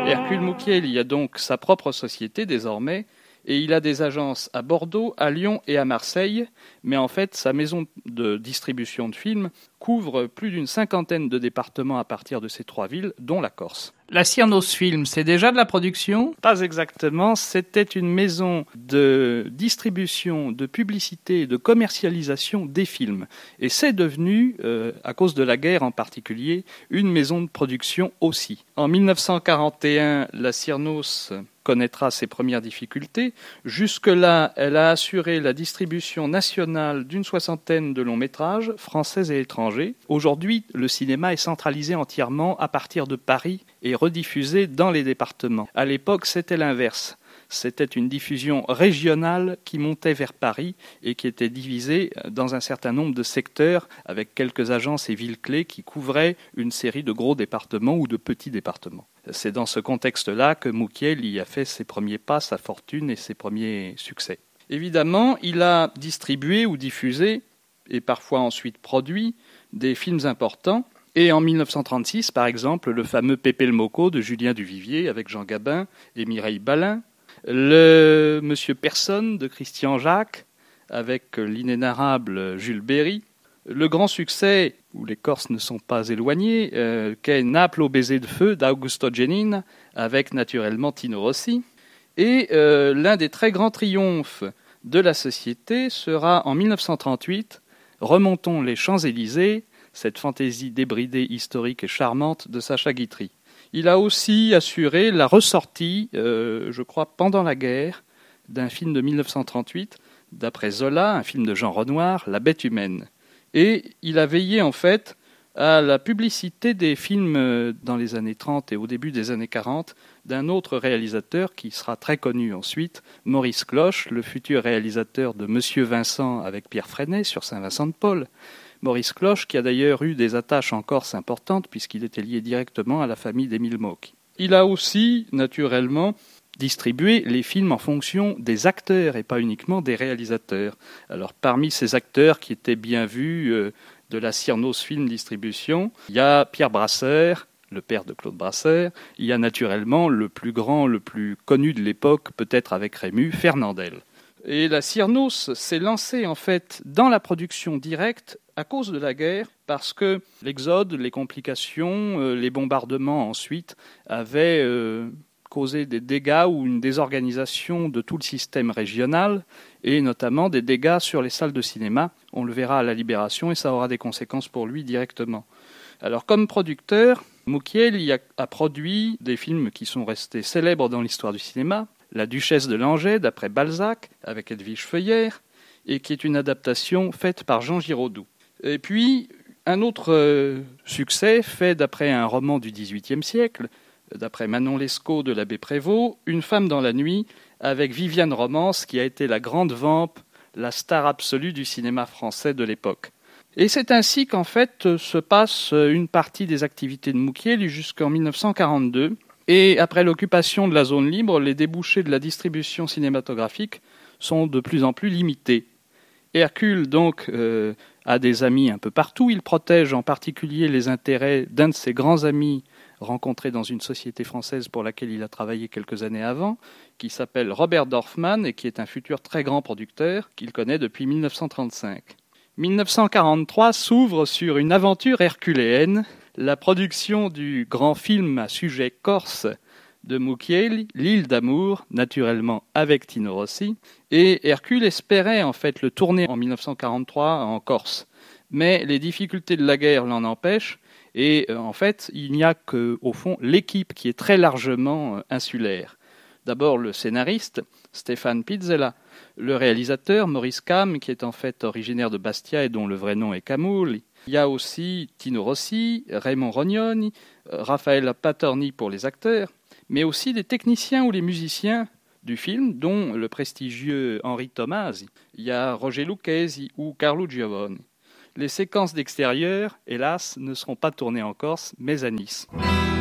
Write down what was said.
Hercule Mucchielli a donc sa propre société désormais, et il a des agences à Bordeaux, à Lyon et à Marseille, mais en fait sa maison de distribution de films couvre plus d'une cinquantaine de départements à partir de ces 3 villes, dont la Corse. La Cyrnos Film, c'est déjà de la production ? Pas exactement, c'était une maison de distribution, de publicité et de commercialisation des films. Et c'est devenu, à cause de la guerre en particulier, une maison de production aussi. En 1941, la Cyrnos connaîtra ses premières difficultés. Jusque-là, elle a assuré la distribution nationale d'une 60aine de longs métrages, français et étrangers. Aujourd'hui, le cinéma est centralisé entièrement à partir de Paris et rediffusé dans les départements. À l'époque, c'était l'inverse. C'était une diffusion régionale qui montait vers Paris et qui était divisée dans un certain nombre de secteurs avec quelques agences et villes clés qui couvraient une série de gros départements ou de petits départements. C'est dans ce contexte-là que Mucchielli a fait ses premiers pas, sa fortune et ses premiers succès. Évidemment, il a distribué ou diffusé, et parfois ensuite produit, des films importants. Et en 1936, par exemple, le fameux Pépé le Mocco de Julien Duvivier avec Jean Gabin et Mireille Balin, le Monsieur Personne de Christian Jacques avec l'inénarrable Jules Berry, le grand succès, où les Corses ne sont pas éloignés, qu'est Naples au baiser de feu d'Augusto Genin avec naturellement Tino Rossi. Et l'un des très grands triomphes de la société sera en 1938, Remontons les Champs-Élysées, cette fantaisie débridée, historique et charmante de Sacha Guitry. Il a aussi assuré la ressortie, je crois, pendant la guerre, d'un film de 1938, d'après Zola, un film de Jean Renoir, La Bête humaine. Et il a veillé, en fait, à la publicité des films dans les années 30 et au début des années 40 d'un autre réalisateur qui sera très connu ensuite, Maurice Cloche, le futur réalisateur de Monsieur Vincent avec Pierre Freinet sur Saint-Vincent-de-Paul. Maurice Cloche, qui a d'ailleurs eu des attaches en Corse importantes puisqu'il était lié directement à la famille d'Émile Mauque. Il a aussi, naturellement, distribué les films en fonction des acteurs et pas uniquement des réalisateurs. Alors, parmi ces acteurs qui étaient bien vus de la Cyrnos Film Distribution, il y a Pierre Brasseur, le père de Claude Brasseur. Il y a naturellement le plus grand, le plus connu de l'époque, peut-être avec Rému, Fernandel. Et la Cyrnos s'est lancée en fait dans la production directe à cause de la guerre, parce que l'exode, les complications, les bombardements ensuite avaient causé des dégâts ou une désorganisation de tout le système régional, et notamment des dégâts sur les salles de cinéma. On le verra à la Libération et ça aura des conséquences pour lui directement. Alors comme producteur, Mucchielli a produit des films qui sont restés célèbres dans l'histoire du cinéma, La Duchesse de Langeais, d'après Balzac, avec Edwige Feuillère, et qui est une adaptation faite par Jean Giraudoux. Et puis, un autre succès fait d'après un roman du XVIIIe siècle, d'après Manon Lescaut de l'abbé Prévost, Une femme dans la nuit, avec Viviane Romance, qui a été la grande vampe, la star absolue du cinéma français de l'époque. Et c'est ainsi qu'en fait se passe une partie des activités de Mucchielli jusqu'en 1942. Et après l'occupation de la zone libre, les débouchés de la distribution cinématographique sont de plus en plus limités. Hercule, donc, a des amis un peu partout. Il protège en particulier les intérêts d'un de ses grands amis rencontré dans une société française pour laquelle il a travaillé quelques années avant, qui s'appelle Robert Dorfman et qui est un futur très grand producteur qu'il connaît depuis 1935. 1943 s'ouvre sur une aventure herculéenne, la production du grand film à sujet corse de Mucchielli, L'île d'amour, naturellement avec Tino Rossi, et Hercule espérait en fait le tourner en 1943 en Corse. Mais les difficultés de la guerre l'en empêchent, et en fait, il n'y a qu'au fond l'équipe qui est très largement insulaire. D'abord le scénariste, Stéphane Pizzella, le réalisateur, Maurice Cam, qui est en fait originaire de Bastia et dont le vrai nom est Camulli. Il y a aussi Tino Rossi, Raymond Rognoni, Raphaël Patorni pour les acteurs, mais aussi des techniciens ou les musiciens du film, dont le prestigieux Henri Tomasi. Il y a Roger Lucchesi ou Carlo Giovani. Les séquences d'extérieur, hélas, ne seront pas tournées en Corse, mais à Nice.